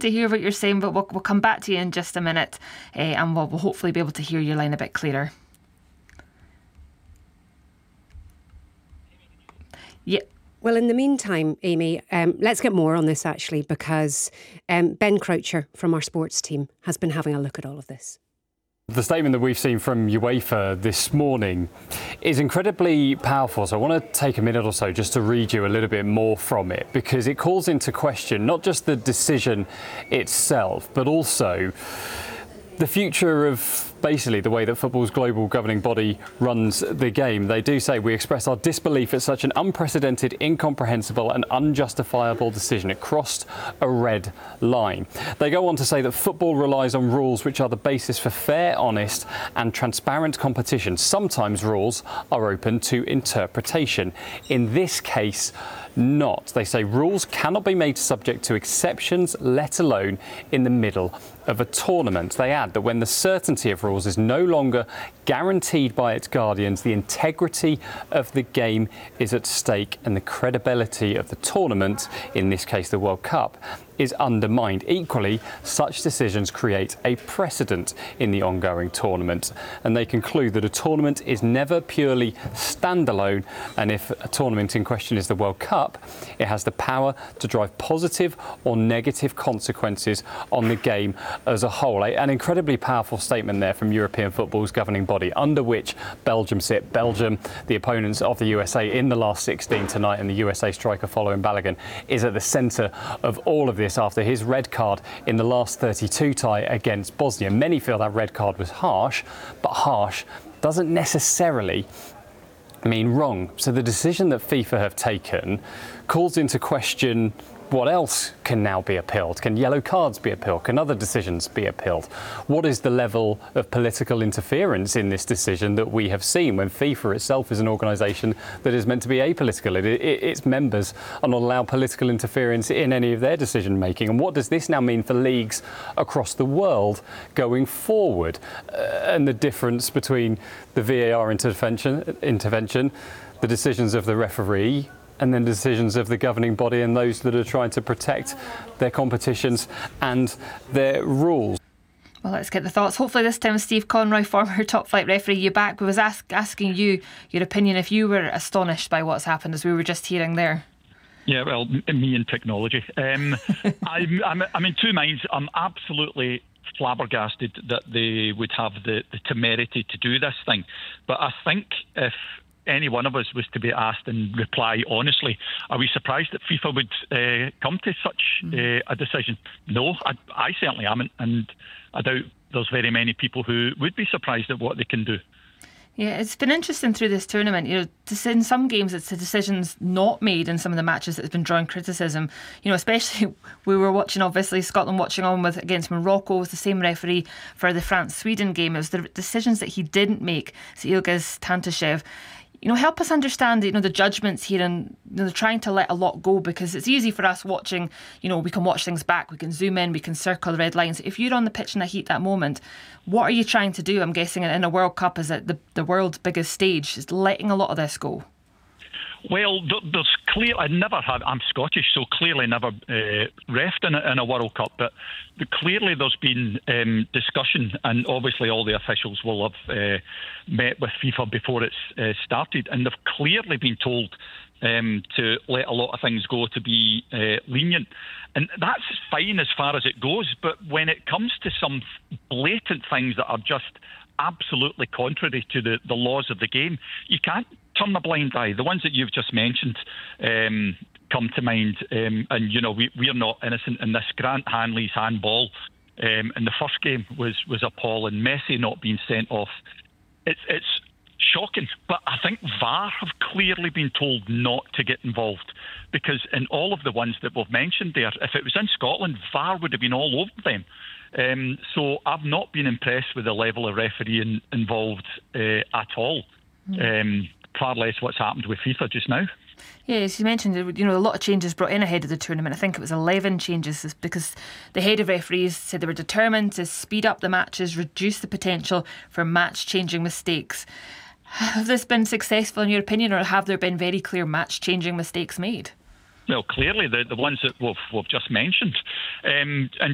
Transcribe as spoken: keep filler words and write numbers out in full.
to hear what you're saying, but we'll, we'll come back to you in just a minute, uh, and we'll, we'll hopefully be able to hear your line a bit clearer. Yeah. Well, in the meantime, Amy, um, let's get more on this actually, because um, Ben Croucher from our sports team has been having a look at all of this. The statement that we've seen from UEFA this morning is incredibly powerful. So I want to take a minute or so just to read you a little bit more from it, because it calls into question not just the decision itself, but also the future of basically the way that football's global governing body runs the game. They do say, we express our disbelief at such an unprecedented, incomprehensible and unjustifiable decision. It crossed a red line. They go on to say that football relies on rules which are the basis for fair, honest and transparent competition. Sometimes rules are open to interpretation. In this case, not. They say rules cannot be made subject to exceptions, let alone in the middle of a tournament. They add that when the certainty of rules is no longer guaranteed by its guardians, the integrity of the game is at stake and the credibility of the tournament, in this case the World Cup, is undermined. Equally, such decisions create a precedent in the ongoing tournament, and they conclude that a tournament is never purely standalone, and if a tournament in question is the World Cup, it has the power to drive positive or negative consequences on the game as a whole. An incredibly powerful statement there from European football's governing body, under which Belgium sit. Belgium, the opponents of the U S A in the last sixteen tonight, and the U S A striker Folarin Balogun is at the centre of all of this after his red card in the last thirty-two tie against Bosnia. Many feel that red card was harsh, but harsh doesn't necessarily mean wrong. So the decision that FIFA have taken calls into question what else can now be appealed. Can yellow cards be appealed? Can other decisions be appealed? What is the level of political interference in this decision that we have seen when FIFA itself is an organisation that is meant to be apolitical? It, it, its members are not allowed political interference in any of their decision making. And what does this now mean for leagues across the world going forward? Uh, and the difference between the V A R intervention, intervention, the decisions of the referee, and then decisions of the governing body and those that are trying to protect their competitions and their rules. Well, let's get the thoughts. Hopefully this time, Steve Conroy, former top flight referee, you back. We was ask, asking you your opinion if you were astonished by what's happened, as we were just hearing there. Yeah, well, me and technology. Um, I'm, I'm, I'm in two minds. I'm absolutely flabbergasted that they would have the, the temerity to do this thing. But I think if any one of us was to be asked and reply honestly, are we surprised that FIFA would uh, come to such uh, a decision? No, I, I certainly am, and I doubt there's very many people who would be surprised at what they can do. Yeah, it's been interesting through this tournament. You know, in some games, it's the decisions not made in some of the matches that has been drawing criticism. You know, especially we were watching, obviously, Scotland watching on with against Morocco was the same referee for the France-Sweden game. It was the decisions that he didn't make, so Ilgiz Tantashev. You know, help us understand, you know, the judgments here, and you know, they're trying to let a lot go, because it's easy for us watching, you know, we can watch things back, we can zoom in, we can circle the red lines. If you're on the pitch in the heat that moment, what are you trying to do? I'm guessing in a World Cup, is it the, the world's biggest stage, is letting a lot of this go? Well, there's clear. I never had. I'm Scottish, so clearly never uh, refed in a, in a World Cup. But the, clearly there's been um, discussion, and obviously all the officials will have uh, met with FIFA before it's uh, started, and they've clearly been told um, to let a lot of things go, to be uh, lenient, and that's fine as far as it goes. But when it comes to some blatant things that are just absolutely contrary to the, the laws of the game, you can't turn a blind eye. The ones that you've just mentioned um, come to mind, um, and you know we we're not innocent in this. Grant Hanley's handball um, in the first game was was appalling. Messi not being sent off. It's it's shocking, but I think V A R have clearly been told not to get involved, because in all of the ones that we've mentioned there, if it was in Scotland, V A R would have been all over them. Um, so I've not been impressed with the level of refereeing involved uh, at all. Mm. Um, far less what's happened with FIFA just now. Yeah, as you mentioned, you know, a lot of changes brought in ahead of the tournament. I think it was eleven changes, because the head of referees said they were determined to speed up the matches, reduce the potential for match-changing mistakes. Have this been successful in your opinion, or have there been very clear match-changing mistakes made? Well, clearly the, the ones that we've, we've just mentioned. Um, and